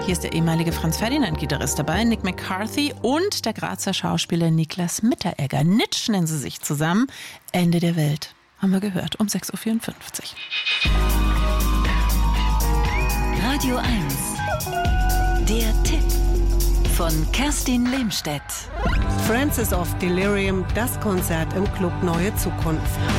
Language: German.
Hier ist der ehemalige Franz-Ferdinand-Gitarrist dabei, Nick McCarthy, und der Grazer Schauspieler Niklas Mitteregger. Nitsch nennen sie sich zusammen. Ende der Welt, haben wir gehört, um 6.54 Uhr. Radio 1, der Tipp von Kerstin Lehmstedt. Francis of Delirium, das Konzert im Club Neue Zukunft.